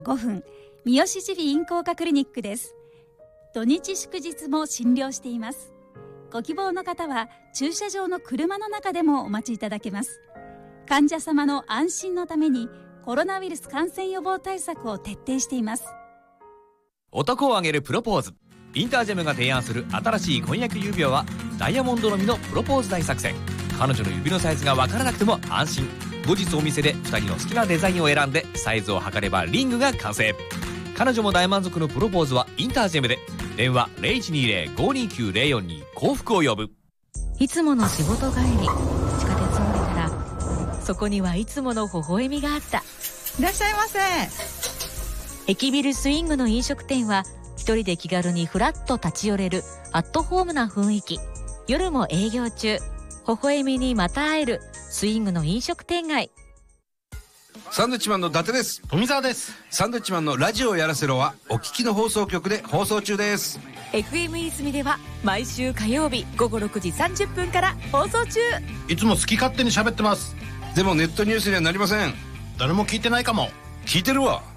5分、三好耳鼻咽喉科クリニックです。土日祝日も診療しています。ご希望の方は駐車場の車の中でもお待ちいただけます。患者様の安心のためにコロナウイルス感染予防対策を徹底しています。 男を挙げるプロポーズ。インタージェムが提案する新しい婚約指輪はダイヤモンドのみのプロポーズ大作戦。彼女の指のサイズが分からなくても安心。後日お店で2人の好きなデザインを選んでサイズを測ればリングが完成。彼女も大満足のプロポーズはインタージェムで。電話 0120-529-042 幸福を呼ぶ。 いつもの仕事帰り、地下鉄を降りたらそこにはいつもの微笑みがあった。 いらっしゃいませ。 駅ビルスイングの飲食店は一人で気軽にフラッと立ち寄れるアットホームな雰囲気。夜も営業中。微笑みにまた会えるスイングの飲食店街。 サンドウィッチマンの伊達です。 富澤です。 サンドウィッチマンのラジオやらせろはお聞きの放送局で放送中です。 FM 泉では毎週火曜日午後6時30分から放送中。 いつも好き勝手に喋ってます。 でもネットニュースにはなりません。 誰も聞いてないかも。 聞いてるわ。